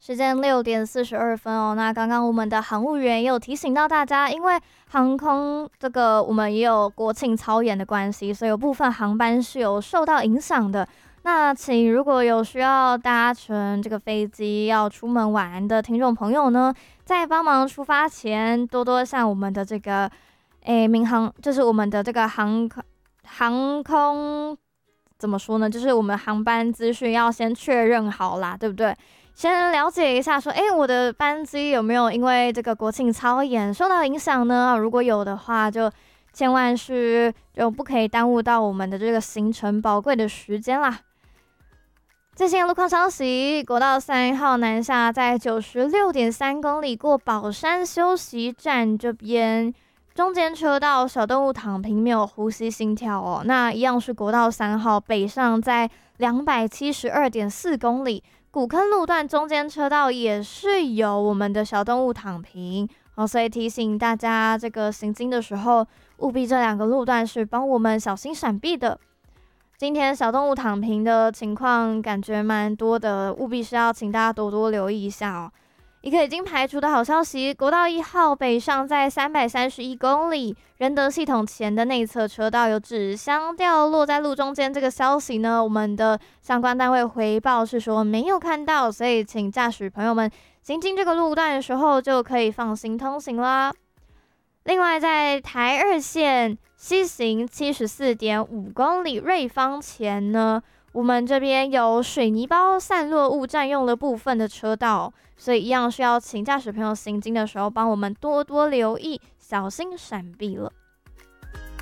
时间6点42分哦。那刚刚我们的航务员也有提醒到大家，因为航空这个我们也有国庆操演的关系，所以有部分航班是有受到影响的。那请如果有需要搭乘这个飞机要出门玩的听众朋友呢，在帮忙出发前，多多向我们的这个民航，就是我们的这个航空怎么说呢？就是我们航班资讯要先确认好啦，对不对？先了解一下说，我的班机有没有因为这个国庆操演受到影响呢？如果有的话，就千万就不可以耽误到我们的这个行程宝贵的时间啦。最新的路况消息，国道3号南下在96.3公里过宝山休息站这边，中间车道小动物躺平没有呼吸心跳哦。那一样是国道3号北上在272.4公里，古坑路段中间车道也是有我们的小动物躺平哦，所以提醒大家这个行经的时候，务必这2个路段是帮我们小心闪避的。今天小动物躺平的情况感觉蛮多的，务必是要请大家多多留意一下哦。一个已经排除的好消息，国道1号北上在331公里，仁德系统前的内侧车道有纸箱掉落在路中间，这个消息呢，我们的相关单位回报是说没有看到，所以请驾驶朋友们行经这个路段的时候就可以放心通行啦。另外，在台2线西行74.5公里瑞芳前呢，我们这边有水泥包散落物占用了部分的车道，所以一样需要请驾驶朋友行经的时候帮我们多多留意，小心闪避了。